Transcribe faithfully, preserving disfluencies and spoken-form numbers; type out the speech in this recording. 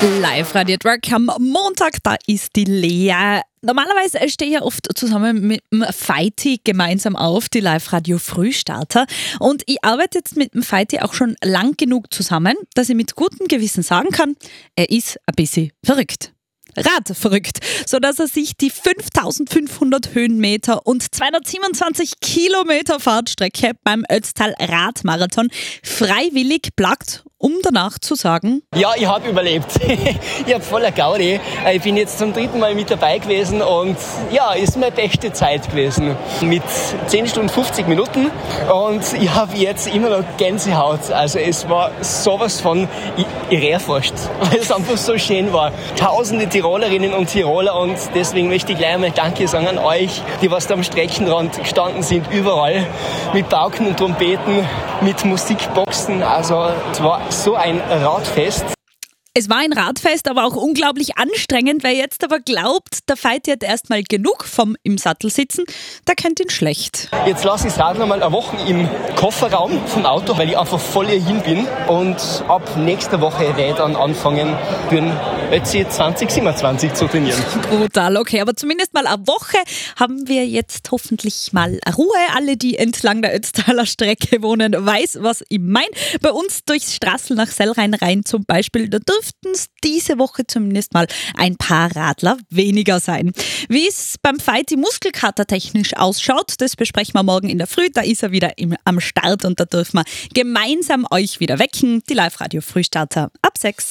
Live-Radio at Work am Montag, da ist die Lea. Normalerweise stehe ich ja oft zusammen mit dem Feiti gemeinsam auf, die Live-Radio-Frühstarter. Und ich arbeite jetzt mit dem Feiti auch schon lang genug zusammen, dass ich mit gutem Gewissen sagen kann, er ist ein bisschen verrückt. Radverrückt, sodass er sich die fünftausendfünfhundert Höhenmeter und zweihundertsiebenundzwanzig Kilometer Fahrtstrecke beim Ötztal Radmarathon freiwillig plagt, um danach zu sagen: Ja, ich habe überlebt. Ich habe voller Gaudi. Ich bin jetzt zum dritten Mal mit dabei gewesen und ja, ist meine beste Zeit gewesen. Mit zehn Stunden fünfzig Minuten und ich habe jetzt immer noch Gänsehaut. Also es war sowas von irre fast, weil es einfach so schön war. Tausende Tirolerinnen und Tiroler und deswegen möchte ich gleich einmal Danke sagen an euch, die was da am Streckenrand gestanden sind, überall mit Pauken und Trompeten, mit Musikboxen. Also es war so ein Radfest. Es war ein Radfest, aber auch unglaublich anstrengend. Wer jetzt aber glaubt, der Feiti hat erstmal genug vom im Sattel sitzen, der kennt ihn schlecht. Jetzt lasse ich das Rad noch mal eine Woche im Kofferraum vom Auto, weil ich einfach voll hier hin bin. Und ab nächster Woche werde ich dann anfangen, für den Ötzi zwanzig siebenundzwanzig zu trainieren. Brutal, okay. Aber zumindest mal eine Woche haben wir jetzt hoffentlich mal Ruhe. Alle, die entlang der Ötztaler Strecke wohnen, weiß, was ich meine. Bei uns durchs Straßl nach Sellrhein rein zum Beispiel, da dürften es diese Woche zumindest mal ein paar Radler weniger sein. Wie es beim Feiti Muskelkater technisch ausschaut, das besprechen wir morgen in der Früh. Da ist er wieder im, am Start und da dürfen wir gemeinsam euch wieder wecken. Die Live-Radio-Frühstarter ab sechs.